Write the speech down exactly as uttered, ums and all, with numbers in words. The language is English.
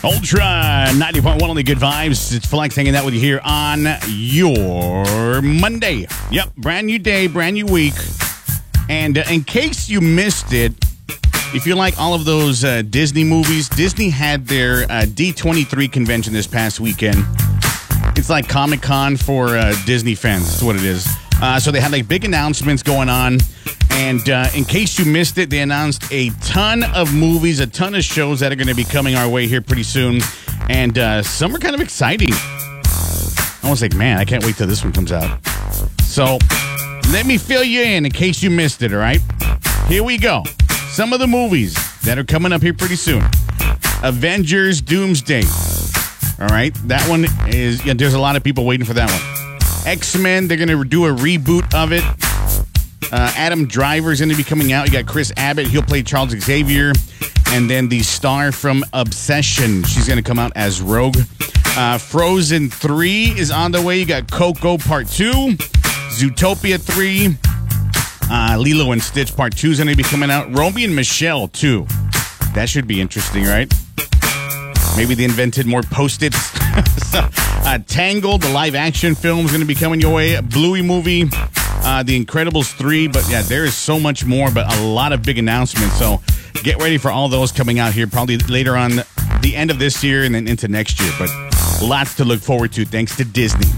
Ultra ninety point one, only good vibes. It's Flex hanging out with you here on your Monday. Yep, brand new day, brand new week. And uh, in case you missed it, if you like all of those uh, Disney movies, Disney had their uh, D twenty-three convention this past weekend. It's like Comic-Con for uh, Disney fans. That's what it is. Uh, so they had like big announcements going on. And uh, in case you missed it, they announced a ton of movies, a ton of shows that are going to be coming our way here pretty soon. And uh, some are kind of exciting. I was like, man, I can't wait till this one comes out. So let me fill you in in case you missed it, all right? Here we go. Some of the movies that are coming up here pretty soon. Avengers Doomsday. All right? That one is, yeah, there's a lot of people waiting for that one. X-Men, they're going to do a reboot of it. Uh, Adam Driver's going to be coming out. You got Chris Abbott. He'll play Charles Xavier. And then the star from Obsession. She's going to come out as Rogue. Uh, Frozen three is on the way. You got Coco Part two. Zootopia three. Uh, Lilo and Stitch Part two is going to be coming out. Romy and Michelle two. That should be interesting, right? Maybe they invented more Post-its. so, uh, Tangled, the live-action film, is going to be coming your way. Bluey movie. Uh, the Incredibles three, but yeah, there is so much more, but a lot of big announcements. So get ready for all those coming out here probably later on the end of this year and then into next year. But lots to look forward to thanks to Disney.